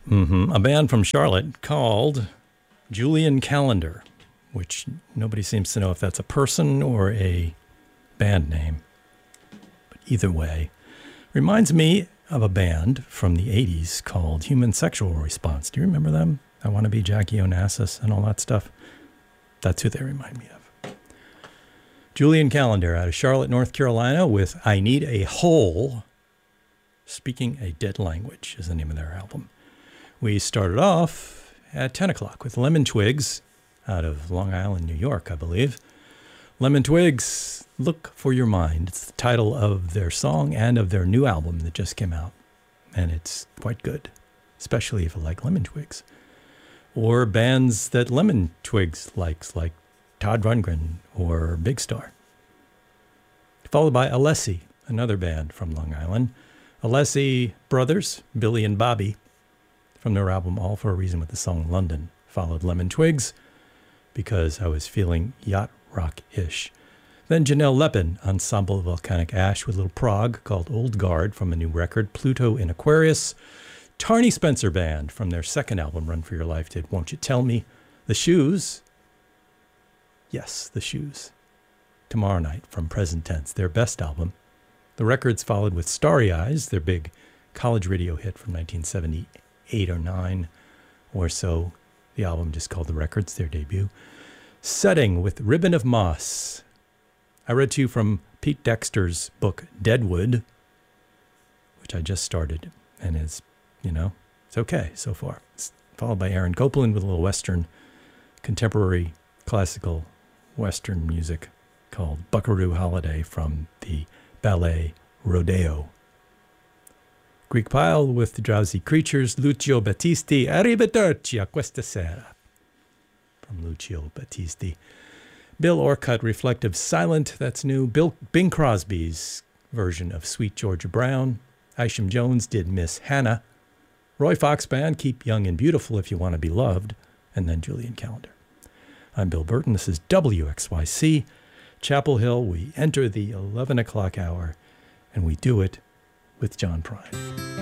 A band from Charlotte called Julian Calendar, which nobody seems to know if that's a person or a band name. But either way, reminds me of a band from the 80s called Human Sexual Response. Do you remember them? I Want to Be Jackie Onassis and all that stuff. That's who they remind me of. Julian Calendar out of Charlotte, North Carolina with I Need a Hole. Speaking a Dead Language is the name of their album. We started off at 10 o'clock with Lemon Twigs out of Long Island, New York, I believe. Lemon Twigs, Look for Your Mind. It's the title of their song and of their new album that just came out. And it's quite good, especially if you like Lemon Twigs. Or bands that Lemon Twigs likes, like Todd Rundgren or Big Star. Followed by Alessi, another band from Long Island. Alessi Brothers, Billy and Bobby, from their album All for a Reason with the song London. Followed Lemon Twigs, because I was feeling yacht rock-ish. Then Janelle Lepin, Ensemble Volcanic Ash with Little Prague, called Old Guard from a new record, Pluto in Aquarius. Tarney Spencer Band from their second album, Run for Your Life, did Won't You Tell Me. The Shoes, yes, The Shoes. Tomorrow Night from Present Tense, their best album. The records followed with Starry Eyes, their big college radio hit from 1978 or 9 or so. The album just called The Records, their debut. Setting with Ribbon of Moss. I read to you from Pete Dexter's book Deadwood, which I just started and is, it's okay so far. It's followed by Aaron Copland with a little Western, contemporary, classical Western music called Buckaroo Holiday from the ballet Rodeo. Greek Pile with the Drowsy Creatures, Lucio Battisti, Arrivederci a questa sera. From Lucio Battisti. Bill Orcutt, Reflective Silent, that's new. Bing Crosby's version of Sweet Georgia Brown. Isham Jones did Miss Hannah. Roy Fox Band, Keep Young and Beautiful If You Want to Be Loved. And then Julian Calendar. I'm Bill Burton. This is WXYC, Chapel Hill. We enter the 11 o'clock hour, and we do it with John Prine.